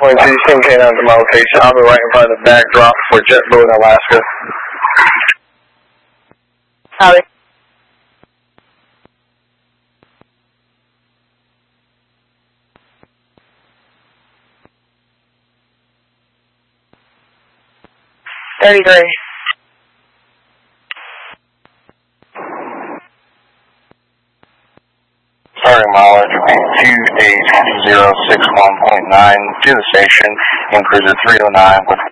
22, you seem K9 to my location. I'll be right in front of the backdrop for JetBlue in Alaska. Howdy. Starting mileage will be 28061.9 to the station in cruiser 309 with